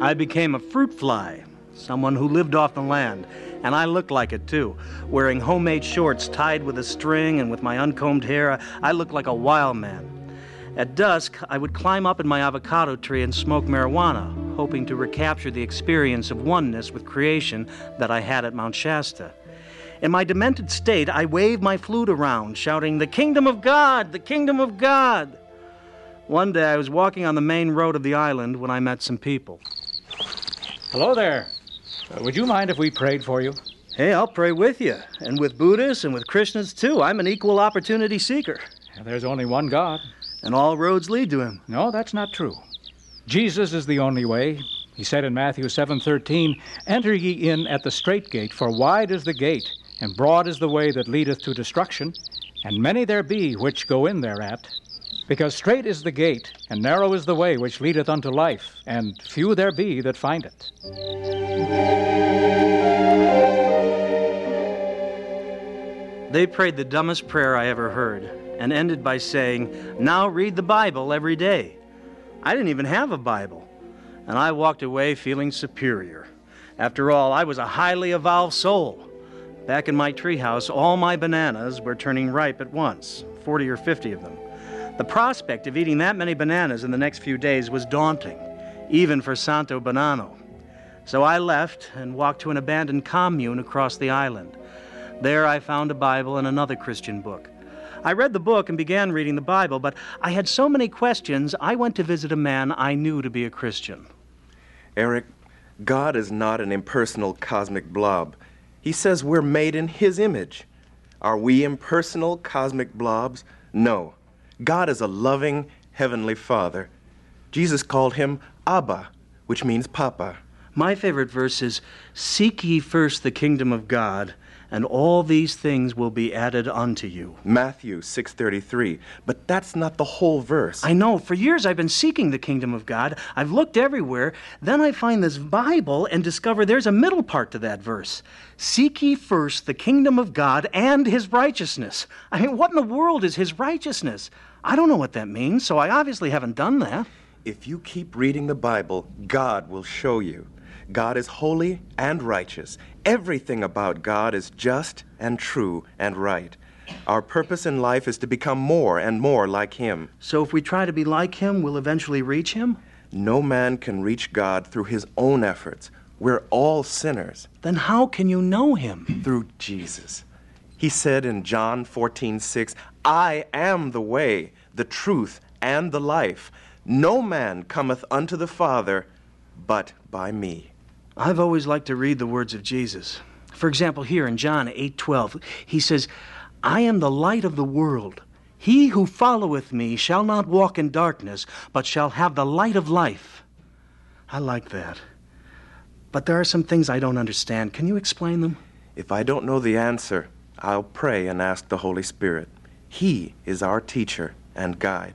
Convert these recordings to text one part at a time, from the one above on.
I became a fruit fly, someone who lived off the land, and I looked like it too. Wearing homemade shorts tied with a string and with my uncombed hair, I looked like a wild man. At dusk, I would climb up in my avocado tree and smoke marijuana, hoping to recapture the experience of oneness with creation that I had at Mount Shasta. In my demented state, I waved my flute around, shouting, "The kingdom of God! The kingdom of God!" One day, I was walking on the main road of the island when I met some people. Hello there. Would you mind if we prayed for you? Hey, I'll pray with you, and with Buddhists and with Krishnas too. I'm an equal opportunity seeker. There's only one God. And all roads lead to him. No, that's not true. Jesus is the only way. He said in Matthew 7:13, "Enter ye in at the strait gate, for wide is the gate, and broad is the way that leadeth to destruction, and many there be which go in thereat. Because strait is the gate, and narrow is the way which leadeth unto life, and few there be that find it." They prayed the dumbest prayer I ever heard, and ended by saying, "Now read the Bible every day." I didn't even have a Bible, and I walked away feeling superior. After all, I was a highly evolved soul. Back in my treehouse, all my bananas were turning ripe at once, 40 or 50 of them. The prospect of eating that many bananas in the next few days was daunting, even for Santo Bonanno. So I left and walked to an abandoned commune across the island. There I found a Bible and another Christian book. I read the book and began reading the Bible, but I had so many questions, I went to visit a man I knew to be a Christian. Eric, God is not an impersonal cosmic blob. He says we're made in His image. Are we impersonal cosmic blobs? No. God is a loving Heavenly Father. Jesus called Him Abba, which means Papa. My favorite verse is, "Seek ye first the kingdom of God, and all these things will be added unto you." Matthew 6:33. But that's not the whole verse. I know. For years I've been seeking the kingdom of God. I've looked everywhere. Then I find this Bible and discover there's a middle part to that verse. Seek ye first the kingdom of God and His righteousness. I mean, what in the world is His righteousness? I don't know what that means, so I obviously haven't done that. If you keep reading the Bible, God will show you. God is holy and righteous. Everything about God is just and true and right. Our purpose in life is to become more and more like Him. So if we try to be like Him, we'll eventually reach Him? No man can reach God through his own efforts. We're all sinners. Then how can you know Him? Through Jesus. He said in John 14:6, "I am the way, the truth, and the life. No man cometh unto the Father but by me." I've always liked to read the words of Jesus. For example, here in John 8:12, He says, "I am the light of the world. He who followeth me shall not walk in darkness, but shall have the light of life." I like that. But there are some things I don't understand. Can you explain them? If I don't know the answer, I'll pray and ask the Holy Spirit. He is our teacher and guide.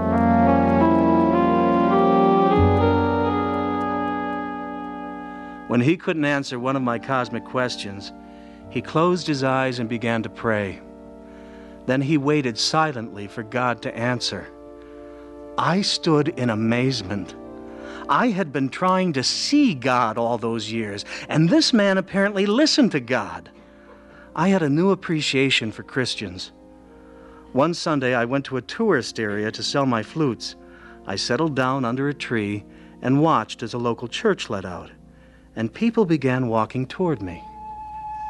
When He couldn't answer one of my cosmic questions, He closed His eyes and began to pray. Then He waited silently for God to answer. I stood in amazement. I had been trying to see God all those years, and this man apparently listened to God. I had a new appreciation for Christians. One Sunday, I went to a tourist area to sell my flutes. I settled down under a tree and watched as a local church let out, and people began walking toward me.